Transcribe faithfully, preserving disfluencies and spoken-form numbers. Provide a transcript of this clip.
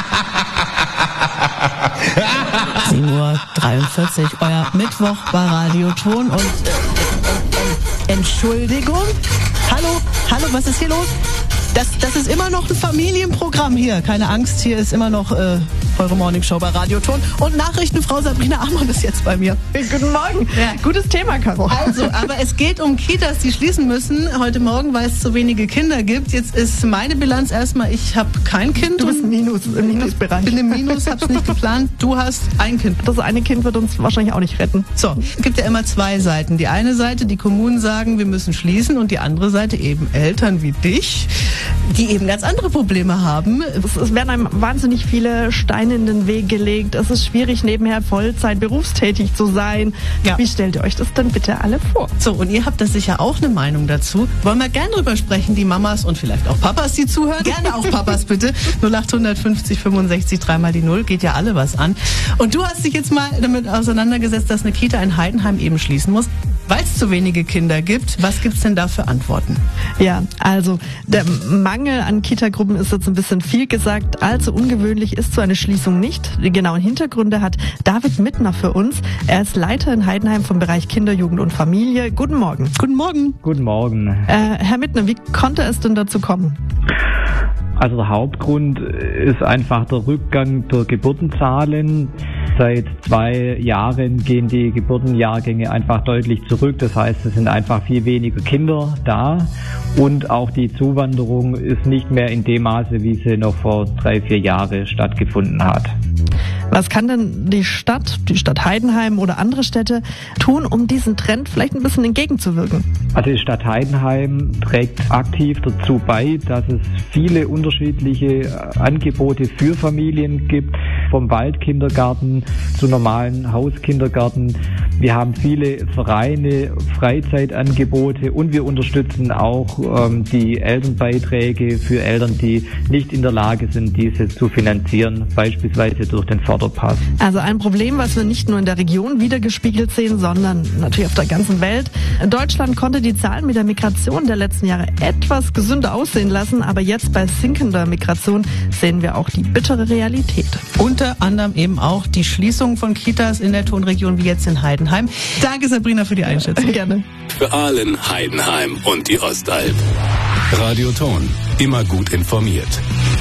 sieben Uhr dreiundvierzig, euer Mittwoch bei Radioton und äh, äh, Entschuldigung. Hallo, hallo, was ist hier los? Das, das ist immer noch ein Familienprogramm hier. Keine Angst, hier ist immer noch äh, eure Morningshow bei Radioton. Und Nachrichtenfrau Sabrina Ammann ist jetzt bei mir. Guten Morgen. Ja. Gutes Thema, Caro. Also, aber es geht um Kitas, die schließen müssen. Heute Morgen, weil es so wenige Kinder gibt. Jetzt ist meine Bilanz erstmal, ich habe kein Kind. Du bist im Minus, im Minusbereich. Ich bin im Minus, hab's nicht geplant. Du hast ein Kind. Das eine Kind wird uns wahrscheinlich auch nicht retten. So, es gibt ja immer zwei Seiten. Die eine Seite, die Kommunen sagen, wir müssen schließen, und die andere Seite eben Eltern wie dich, die eben ganz andere Probleme haben. Es, es werden einem wahnsinnig viele Steine in den Weg gelegt. Es ist schwierig, nebenher Vollzeit berufstätig zu sein. Ja. Wie stellt ihr euch das denn bitte alle vor? So, und ihr habt da sicher auch eine Meinung dazu. Wollen wir gerne drüber sprechen, die Mamas und vielleicht auch Papas, die zuhören. Gerne auch Papas, bitte. null acht fünfzig fünfundsechzig dreimal die Null. Geht ja alle was an. Und du hast dich jetzt mal damit auseinandergesetzt, dass eine Kita in Heidenheim eben schließen muss, weil es zu wenige Kinder gibt. Was gibt's denn da für Antworten? Ja, also der Mangel an Kitagruppen ist jetzt ein bisschen viel gesagt. Allzu ungewöhnlich ist so eine Schließung nicht. Die genauen Hintergründe hat David Mittner für uns. Er ist Leiter in Heidenheim vom Bereich Kinder, Jugend und Familie. Guten Morgen. Guten Morgen. Guten Morgen. Äh, Herr Mittner, wie konnte es denn dazu kommen? Also der Hauptgrund ist einfach der Rückgang der Geburtenzahlen. Seit zwei Jahren gehen die Geburtenjahrgänge einfach deutlich zurück. Das heißt, es sind einfach viel weniger Kinder da. Und auch die Zuwanderung ist nicht mehr in dem Maße, wie sie noch vor drei, vier Jahren stattgefunden hat. Was kann denn die Stadt, die Stadt Heidenheim oder andere Städte tun, um diesen Trend vielleicht ein bisschen entgegenzuwirken? Also die Stadt Heidenheim trägt aktiv dazu bei, dass es viele unterschiedliche Angebote für Familien gibt, vom Waldkindergarten zu normalen Hauskindergarten. Wir haben viele Vereine, Freizeitangebote, und wir unterstützen auch ähm, die Elternbeiträge für Eltern, die nicht in der Lage sind, diese zu finanzieren, beispielsweise durch den Förderpass. Also ein Problem, was wir nicht nur in der Region wiedergespiegelt sehen, sondern natürlich auf der ganzen Welt. Deutschland konnte die Zahlen mit der Migration der letzten Jahre etwas gesünder aussehen lassen, aber jetzt bei sinkender Migration sehen wir auch die bittere Realität. Unter anderem eben auch die Schließung von Kitas in der Tonregion, wie jetzt in Heidenheim. Danke, Sabrina, für die Einschätzung. Ja, gerne. Für Aalen, Heidenheim und die Ostalb. Radioton, immer gut informiert.